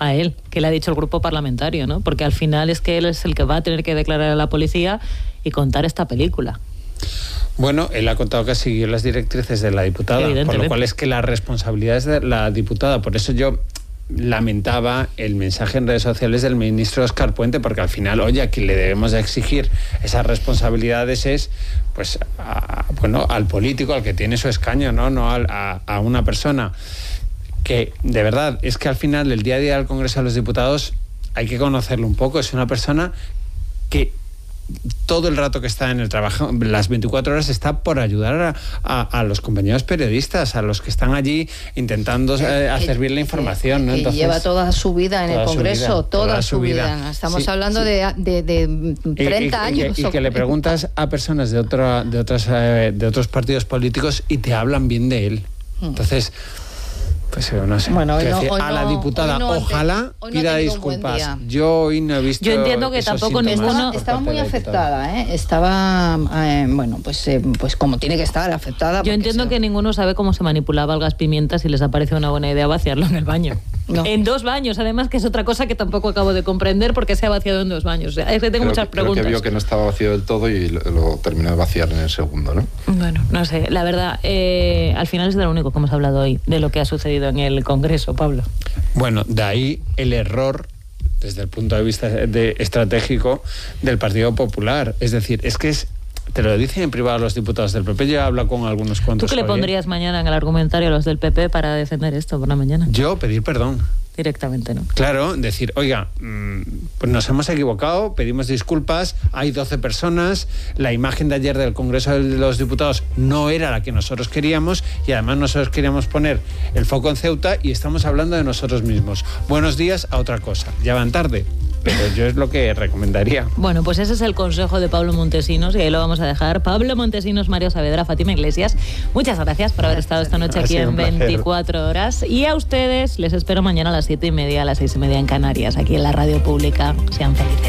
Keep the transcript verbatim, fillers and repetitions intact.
a él, que le ha dicho el grupo parlamentario, ¿no? Porque al final es que él es el que va a tener que declarar a la policía y contar esta película. Bueno, él ha contado que siguió las directrices de la diputada, por lo cual es que la responsabilidad es de la diputada. Por eso yo lamentaba el mensaje en redes sociales del ministro Óscar Puente, porque al final, oye, a quien le debemos de exigir esas responsabilidades es, pues, a, bueno, al político, al que tiene su escaño, no, no al, a, a una persona que, de verdad, es que al final el día a día del Congreso de los Diputados hay que conocerlo un poco. Es una persona que todo el rato que está en el trabajo, las veinticuatro horas, está por ayudar a, a, a los compañeros periodistas, a los que están allí intentando eh, hacer bien la información, que, ¿no? que Entonces, lleva toda su vida en el Congreso, vida, toda, toda su vida. vida. Estamos sí, hablando sí. De, de, de treinta y, y, años. Y, y que le preguntas a personas de, otra, de, otras, eh, de otros partidos políticos y te hablan bien de él. Entonces, pues no sé. Bueno, no, hoy a la no, diputada, no ojalá no pida disculpas. Yo hoy no he visto. Yo entiendo que tampoco ninguno. Estaba muy afectada, ¿eh? Estaba, eh, bueno, pues, eh, pues como tiene que estar afectada. Yo entiendo se... que ninguno sabe cómo se manipulaba el gas pimienta si les aparece una buena idea vaciarlo en el baño. No. En dos baños, además, que es otra cosa que tampoco acabo de comprender porque se ha vaciado en dos baños. O sea, es que tengo creo muchas que, preguntas. Creo que vio que no estaba vacío del todo y lo, lo terminó de vaciar en el segundo, ¿no? Bueno, no sé. La verdad, eh, al final es de lo único que hemos hablado hoy, de lo que ha sucedido en el Congreso, Pablo. Bueno, de ahí el error desde el punto de vista de, estratégico del Partido Popular. Es decir, es que es, te lo dicen en privado los diputados del P P, yo hablo con algunos cuantos. ¿Tú qué le pondrías mañana en el argumentario a los del P P para defender esto por la mañana? Yo pedir perdón. Directamente, ¿no? Claro, decir, oiga, pues nos hemos equivocado, pedimos disculpas, hay doce personas, la imagen de ayer del Congreso de los Diputados no era la que nosotros queríamos y además nosotros queríamos poner el foco en Ceuta y estamos hablando de nosotros mismos. Buenos días a otra cosa, ya van tarde, pero yo es lo que recomendaría. Bueno, pues ese es el consejo de Pablo Montesinos y ahí lo vamos a dejar. Pablo Montesinos, Mario Saavedra, Fátima Iglesias, muchas gracias por haber estado esta noche aquí en veinticuatro horas y a ustedes les espero mañana a las siete y media, a las seis y media en Canarias, aquí en la radio pública. Sean felices.